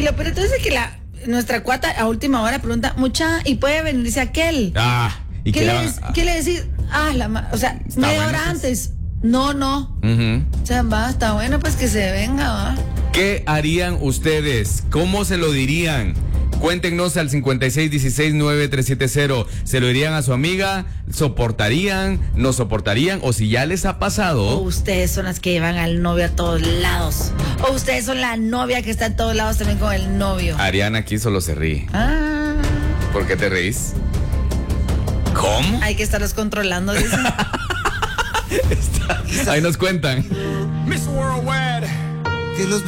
lo peor entonces es que nuestra cuata a última hora pregunta, mucha, ¿y puede venirse aquel? ¿Y ¿Qué le decís? O sea, media hora antes. No. O sea, va, está bueno, pues que se venga, va. ¿Qué harían ustedes? ¿Cómo se lo dirían? Cuéntenos al 5616-9370. ¿Se lo dirían a su amiga? ¿Soportarían? ¿No soportarían? ¿O si ya les ha pasado? O ustedes son las que llevan al novio a todos lados. O ustedes son la novia que está en todos lados también con el novio. Ariana aquí solo se ríe. ¿Por qué te reís? ¿Cómo? Hay que estarlos controlando, dicen. Ahí nos cuentan. Miss Worldwide. Que los